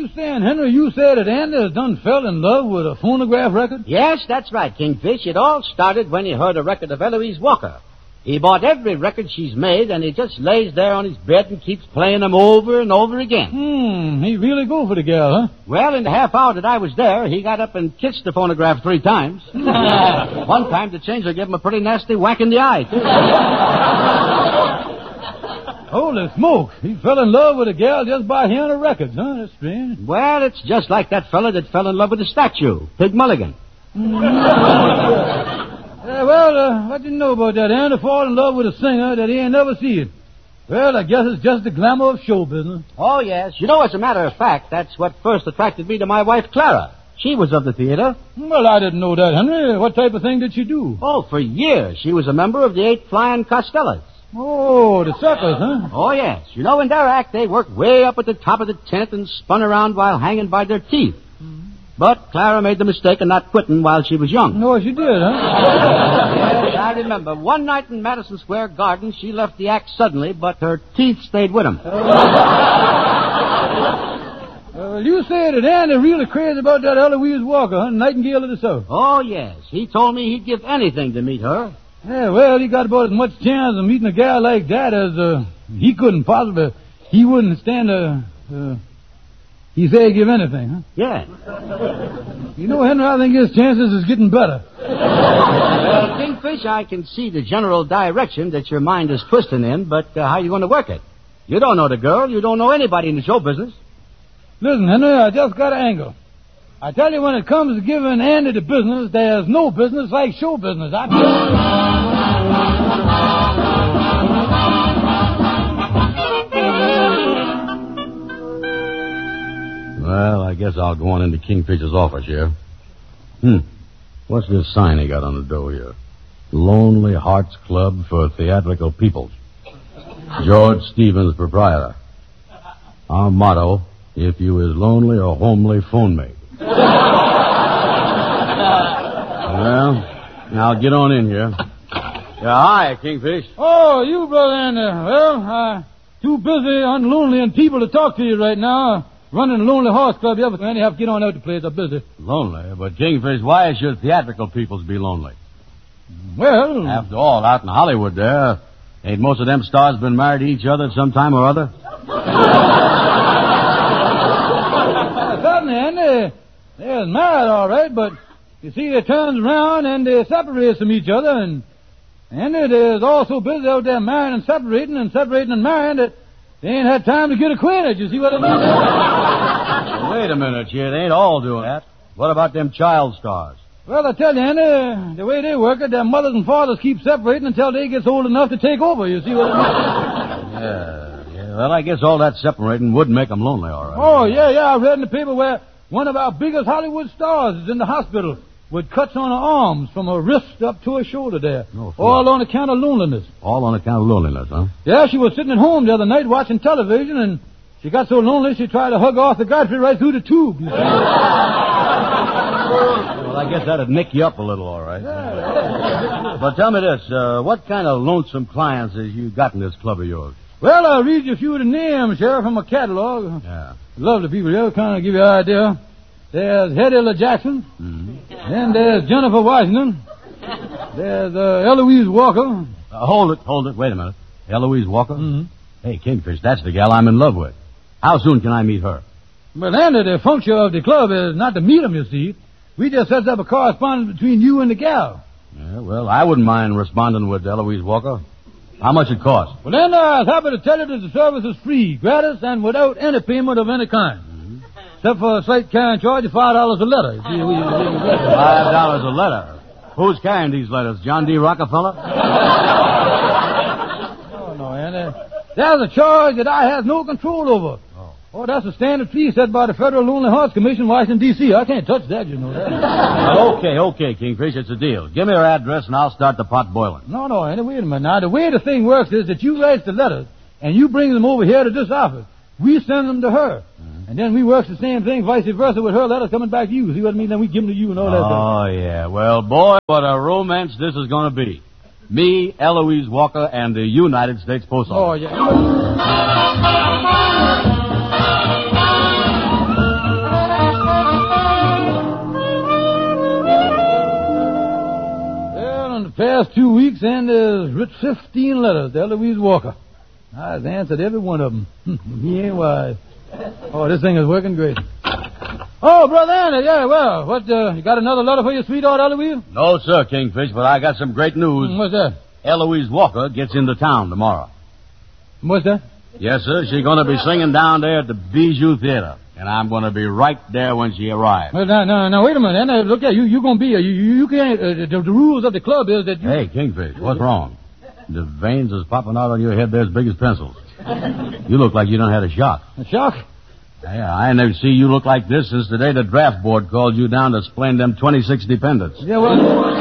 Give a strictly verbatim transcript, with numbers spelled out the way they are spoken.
you saying, Henry? You said that Andy done fell in love with a phonograph record? Yes, that's right, Kingfish. It all started when he heard a record of Eloise Walker. He bought every record she's made, and he just lays there on his bed and keeps playing them over and over again. Hmm, he really go for the gal, huh? Well, in the half hour that I was there, he got up and kissed the phonograph three times. One time, the changer gave him a pretty nasty whack in the eye, too. Holy smoke. He fell in love with a gal just by hearing her records, huh? That's strange. Well, it's just like that fella that fell in love with the statue, Pig Mulligan. Yeah, well, uh, what do you know about that? Andy fall in love with a singer that he ain't never seen. Well, I guess it's just the glamour of show business. Oh, yes. You know, as a matter of fact, that's what first attracted me to my wife, Clara. She was of the theater. Well, I didn't know that, Henry. What type of thing did she do? Oh, for years. She was a member of the Eight Flying Costellas. Oh, the suckers, huh? Oh, yes. You know, in their act, they worked way up at the top of the tent and spun around while hanging by their teeth. But Clara made the mistake of not quitting while she was young. No, she did, huh? Yes, I remember. One night in Madison Square Garden, she left the act suddenly, but her teeth stayed with him. Uh, well, you say that Andy really crazy about that Eloise Walker, huh? Nightingale of the South. Oh, yes. He told me he'd give anything to meet her. Yeah, well, he got about as much chance of meeting a gal like that as uh, he couldn't possibly. He wouldn't stand a... Uh, He said he'd give anything, huh? Yeah. You know, Henry, I think his chances is getting better. Well, Kingfish, I can see the general direction that your mind is twisting in, but uh, how are you going to work it? You don't know the girl. You don't know anybody in the show business. Listen, Henry, I just got an angle. I tell you, when it comes to giving Andy the business, there's no business like show business. I tell you. Well, I guess I'll go on into Kingfish's office here. Hmm. What's this sign he got on the door here? Lonely Hearts Club for Theatrical Peoples. George Stevens, proprietor. Our motto, if you is lonely or homely, phone me. Well, now get on in here. Yeah, hi, Kingfish. Oh, you, brother Andy. Well, I'm too busy, unlonely, and people to talk to you right now. Running a Lonely Horse Club, you ever and you have to get on out the place. I'm busy. Lonely? But, Kingfish, why should theatrical peoples be lonely? Well... After all, out in Hollywood there, ain't most of them stars been married to each other at some time or other? Certainly, Andy. They're married, all right, but you see, they turns around and they separates from each other, and Andy, they're all so busy out there marrying and separating and separating and marrying that they ain't had time to get acquainted. You see what I mean? Well, wait a minute, you. They ain't all doing that. What about them child stars? Well, I tell you, Andy, the way they work it, their mothers and fathers keep separating until they gets old enough to take over. You see what I mean? Yeah, yeah. Well, I guess all that separating would make them lonely, all right. Oh, yeah, yeah. I read in the paper where one of our biggest Hollywood stars is in the hospital with cuts on her arms from her wrist up to her shoulder there. No, all on account of loneliness. All on account of loneliness, huh? Yeah, she was sitting at home the other night watching television, and she got so lonely she tried to hug Arthur Godfrey right through the tube. You see? Well, I guess that'd nick you up a little, all right. Yeah. But tell me this, uh, what kind of lonesome clients has you got in this club of yours? Well, I'll read you a few of the names, Sheriff, from a catalog. Yeah. Lovely people here, kind of give you an idea. There's Hedilla Jackson. Mm-hmm. Then there's Jennifer Washington. There's uh, Eloise Walker. Uh, hold it, hold it. Wait a minute. Eloise Walker? Mm-hmm. Hey, Kingfish, that's the gal I'm in love with. How soon can I meet her? Well, Andy, the function of the club is not to meet them, you see. We just set up a correspondence between you and the gal. Yeah, well, I wouldn't mind responding with Eloise Walker. How much it cost? Well, then, uh, I was happy to tell you that the service is free, gratis, and without any payment of any kind. Mm-hmm. Except for a slight carrying charge of five dollars a letter. You see, we, we, we, Five dollars a letter? Who's carrying these letters? John D. Rockefeller? Oh, no, Andy. There's a charge that I have no control over. Oh. Oh, that's a standard fee set by the Federal Lonely Hearts Commission, Washington, D C I can't touch that, you know that. Well, okay, okay, Kingfish, it's a deal. Give me your address and I'll start the pot boiling. No, no, Andy, wait a minute. Now, the way the thing works is that you write the letters, and you bring them over here to this office. We send them to her. Mm-hmm. And then we work the same thing, vice versa, with her letters coming back to you. See what I mean? Then we give them to you and all that stuff. Oh, yeah. Well, boy, what a romance this is going to be. Me, Eloise Walker, and the United States Post Office. Oh, yeah. Sanders has writ fifteen letters to Eloise Walker. I've answered every one of them. He ain't wise. Oh, this thing is working great. Oh, Brother Andy, yeah, well, what, uh, you got another letter for your sweetheart, Eloise? No, sir, Kingfish, but I got some great news. Mm, What's that? Eloise Walker gets into town tomorrow. What's that? Yes, sir, she's going to be singing down there at the Bijou Theater, and I'm going to be right there when she arrives. Well, now, now, now, wait a minute. Now, look here, you, you going to be, uh, you, you can't, uh, the, the rules of the club is that you... Hey, Kingfish, what's wrong? The veins is popping out on your head there as big as pencils. You look like you done had a shock. A shock? Yeah, I never see you look like this since the day the draft board called you down to explain them twenty-six dependents. Yeah, well...